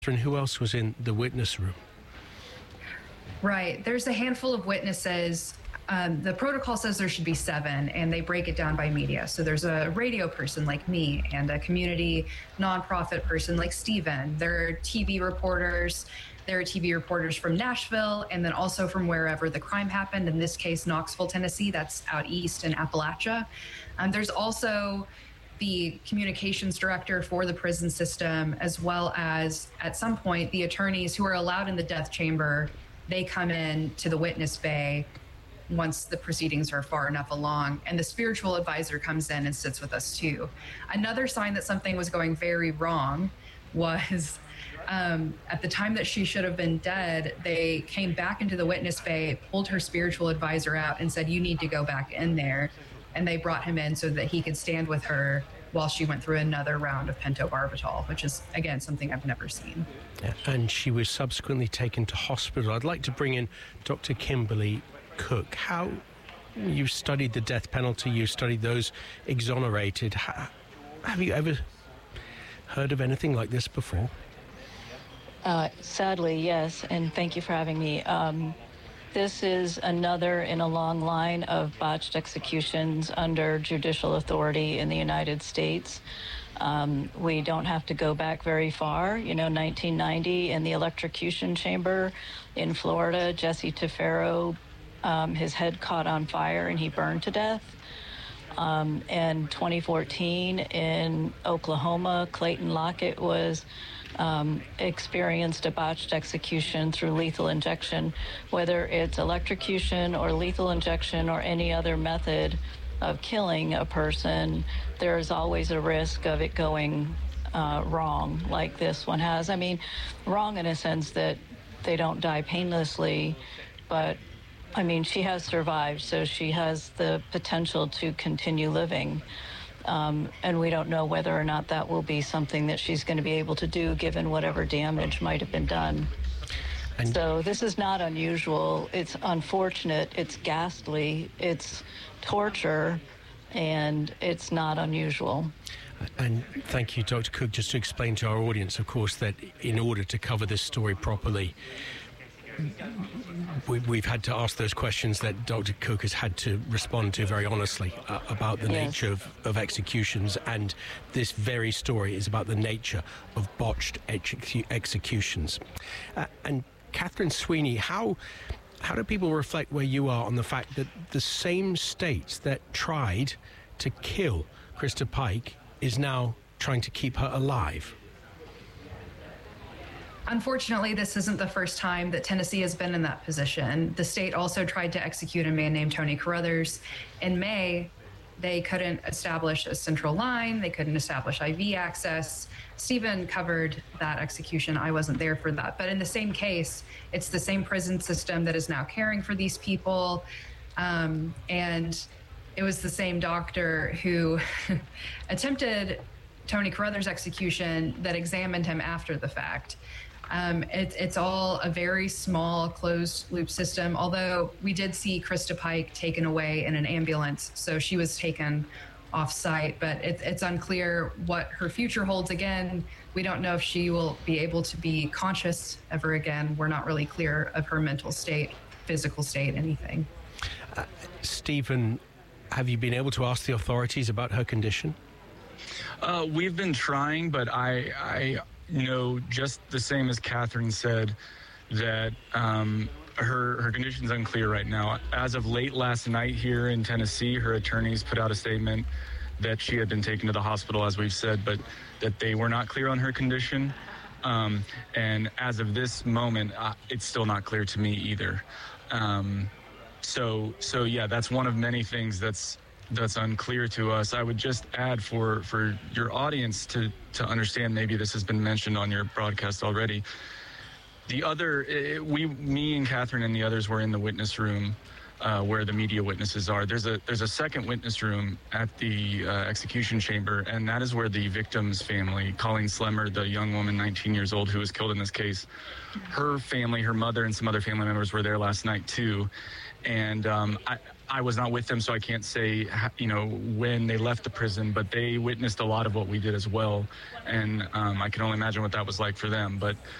And who else was in the witness room? Right. There's a handful of witnesses. The protocol says there should be 7, and they break it down by media. So there's a radio person like me and a community nonprofit person like Steven. There are TV reporters. There are TV reporters from Nashville and then also from wherever the crime happened, in this case, Knoxville, Tennessee. That's out east in Appalachia. There's also the communications director for the prison system, as well as, at some point, the attorneys who are allowed in the death chamber. They come in to the witness bay once the proceedings are far enough along, and the spiritual advisor comes in and sits with us too. Another sign that something was going very wrong was at the time that she should have been dead, they came back into the witness bay, pulled her spiritual advisor out and said, "You need to go back in there." And they brought him in so that he could stand with her while she went through another round of pentobarbital, which is, again, something I've never seen. Yeah, and she was subsequently taken to hospital. I'd like to bring in Dr. Kimberly Cook. How you studied the death penalty, you studied those exonerated. Have you ever heard of anything like this before? Sadly, yes, and thank you for having me. This is another in a long line of botched executions under judicial authority in the United States. We don't have to go back very far. 1990 in the electrocution chamber in Florida, Jesse Tefero, his head caught on fire and he burned to death. And 2014 in Oklahoma, Clayton Lockett was experienced a botched execution through lethal injection. Whether it's electrocution or lethal injection or any other method of killing a person, there's always a risk of it going wrong like this one has. I mean, wrong in a sense that they don't die painlessly, but I mean, she has survived, so she has the potential to continue living. And we don't know whether or not that will be something that she's going to be able to do given whatever damage might have been done. And so this is not unusual. It's unfortunate. It's ghastly. It's torture, and it's not unusual. And thank you, Dr. Cook. Just to explain to our audience, of course, that in order to cover this story properly, we've had to ask those questions that Dr. Cook has had to respond to very honestly about the nature of executions, and this very story is about the nature of botched executions. And Catherine Sweeney, how do people reflect where you are on the fact that the same state that tried to kill Krista Pike is now trying to keep her alive? Unfortunately, this isn't the first time that Tennessee has been in that position. The state also tried to execute a man named Tony Carruthers. In May, they couldn't establish a central line. They couldn't establish IV access. Stephen covered that execution. I wasn't there for that. But in the same case, it's the same prison system that is now caring for these people. And it was the same doctor who attempted Tony Carruthers' execution that examined him after the fact. It's all a very small closed loop system, although we did see Krista Pike taken away in an ambulance, so she was taken off site, but it's unclear what her future holds. Again, we don't know if she will be able to be conscious ever again. We're not really clear of her mental state, physical state, anything. Stephen, have you been able to ask the authorities about her condition? We've been trying, but I just the same as Catherine said, that her condition's unclear right now. As of late last night here in Tennessee, her attorneys put out a statement that she had been taken to the hospital, as we've said, but that they were not clear on her condition. And as of this moment, it's still not clear to me either. So yeah, that's one of many things that's unclear to us. I would just add for your audience to understand, maybe this has been mentioned on your broadcast already. The other, me and Catherine and the others were in the witness room where the media witnesses are. There's a second witness room at the execution chamber, and that is where the victim's family, Colleen Slemmer, the young woman, 19 years old, who was killed in this case, her family, her mother, and some other family members were there last night too. And I was not with them, so I can't say, when they left the prison, but they witnessed a lot of what we did as well. And I can only imagine what that was like for them. But